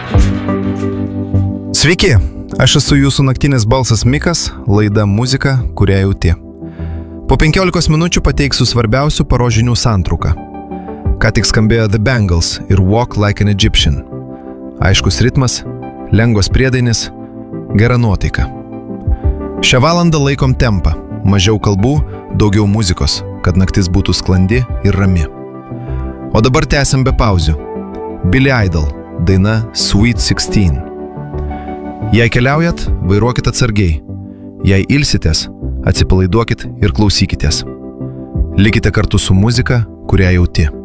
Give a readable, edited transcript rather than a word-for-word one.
Sveiki, aš esu jūsų naktinis balsas Mikas, laida Muzika, kurią jauti. Po 15 minučių pateiksiu svarbiausių paros žinių santrauką. Ką tik skambėjo The Bangles ir Walk Like an Egyptian. Aiškus ritmas, lengvas priedainis, gera nuotaika. Šią valandą laikom tempą, mažiau kalbų, daugiau muzikos, kad naktis būtų sklandi ir rami. O dabar tęsiam be pauzių. Billy Idol, daina Sweet 16. Jei keliaujat, vairuokit atsargiai. Jei ilsitės, atsipalaiduokit ir klausykitės. Likite kartu su muzika, kurią jauti.